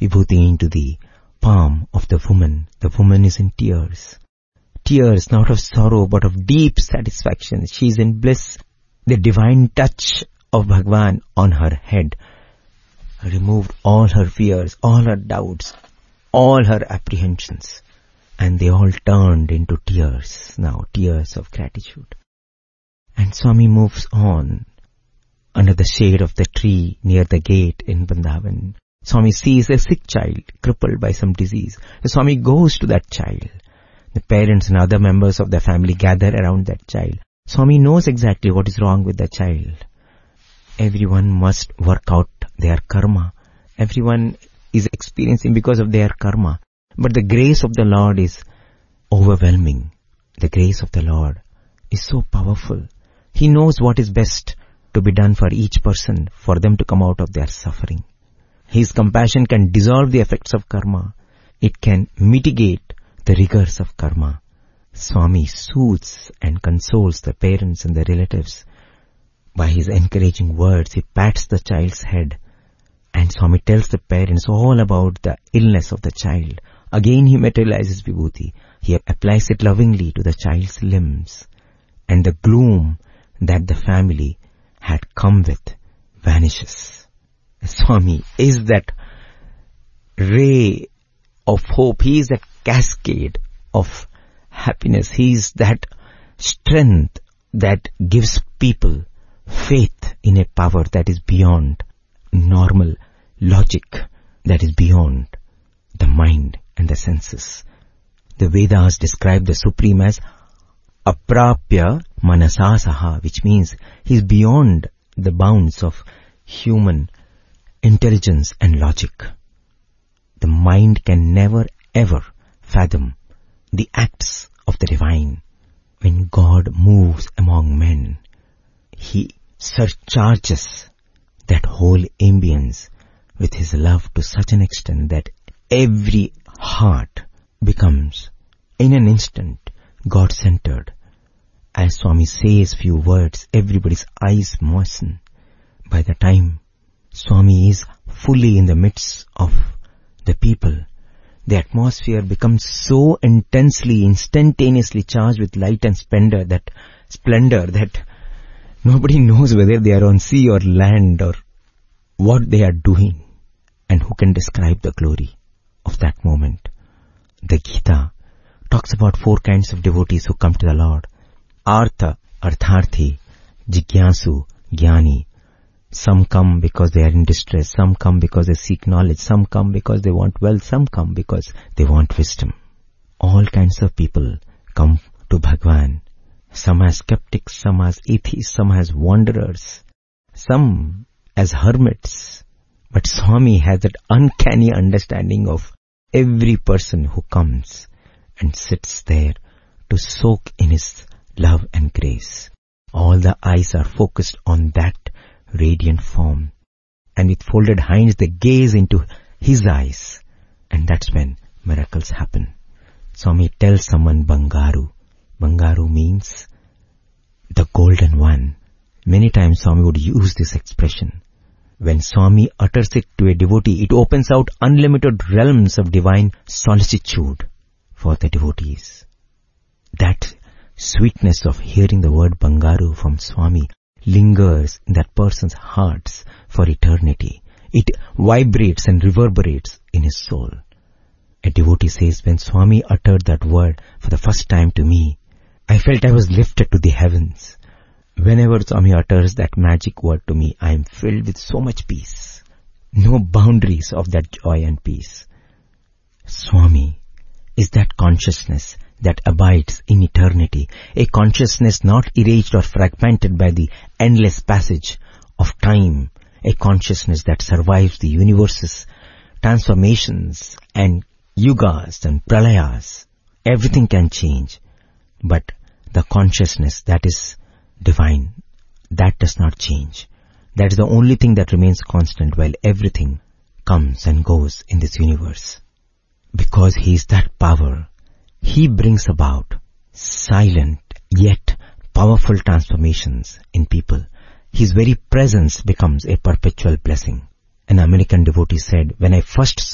Vibhuti into the palm of the woman. The woman is in tears. Tears not of sorrow but of deep satisfaction. She is in bliss. The divine touch of Bhagwan on her head removed all her fears, all her doubts, all her apprehensions. And they all turned into tears now, tears of gratitude. And Swami moves on under the shade of the tree near the gate in Vrindavan. Swami sees a sick child crippled by some disease. The Swami goes to that child. The parents and other members of the family gather around that child. Swami knows exactly what is wrong with the child. Everyone must work out their karma. Everyone is experiencing because of their karma. But the grace of the Lord is overwhelming. The grace of the Lord is so powerful. He knows what is best to be done for each person, for them to come out of their suffering. His compassion can dissolve the effects of karma. It can mitigate the rigors of karma. Swami soothes and consoles the parents and the relatives. By his encouraging words, he pats the child's head. And Swami tells the parents all about the illness of the child. Again he materializes Vibhuti. He applies it lovingly to the child's limbs. And the gloom that the family had come with vanishes. Swami is that ray of hope. He is that cascade of happiness. He is that strength that gives people faith in a power that is beyond normal logic, that is beyond the mind and the senses. The Vedas describe the Supreme as aprapya manasasaha, which means he is beyond the bounds of human intelligence and logic. The mind can never ever fathom the acts of the divine. When God moves among men, he surcharges that whole ambience with his love to such an extent that every heart becomes in an instant God-centered. As Swami says few words, everybody's eyes moisten. By the time Swami is fully in the midst of the people, the atmosphere becomes so intensely, instantaneously charged with light and splendor that nobody knows whether they are on sea or land or what they are doing. And who can describe the glory of that moment? The Gita talks about 4 kinds of devotees who come to the Lord. Artha, Artharthi, Jigyasu, Jnani. Some come because they are in distress. Some come because they seek knowledge. Some come because they want wealth. Some come because they want wisdom. All kinds of people come to Bhagwan. Some as skeptics, some as atheists, some as wanderers, some as hermits. But Swami has that uncanny understanding of every person who comes and sits there to soak in his love and grace. All the eyes are focused on that radiant form. And with folded hands they gaze into his eyes. And that's when miracles happen. Swami tells someone Bangaru. Bangaru means the golden one. Many times Swami would use this expression. When Swami utters it to a devotee, it opens out unlimited realms of divine solicitude for the devotees. That sweetness of hearing the word Bangaru from Swami lingers in that person's hearts for eternity. It vibrates and reverberates in his soul. A devotee says, when Swami uttered that word for the first time to me, I felt I was lifted to the heavens. Whenever Swami utters that magic word to me, I am filled with so much peace. No boundaries of that joy and peace. Swami is that consciousness that abides in eternity, a consciousness not erased or fragmented by the endless passage of time, a consciousness that survives the universe's transformations and yugas and pralayas. Everything can change, but the consciousness that is divine, that does not change. That is the only thing that remains constant while everything comes and goes in this universe. Because he is that power, he brings about silent yet powerful transformations in people. His very presence becomes a perpetual blessing. An American devotee said, when I first